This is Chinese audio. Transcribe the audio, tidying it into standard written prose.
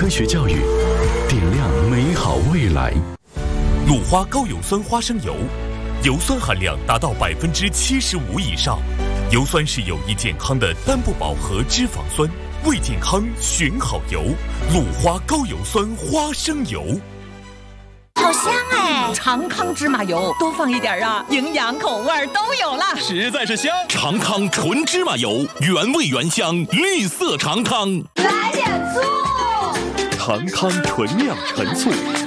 科学教育，点亮美好未来。 鲁花高油酸花生油，油酸含量达到75%以上，油酸是有益健康的单不饱和脂肪酸，为健康选好油。鲁花高油酸花生油。 好香哎！长康芝麻油多放一点啊，营养口味都有了， 实在是香。长康纯芝麻油，原味原香，绿色长康。 来点醋。 长康纯酿陈醋。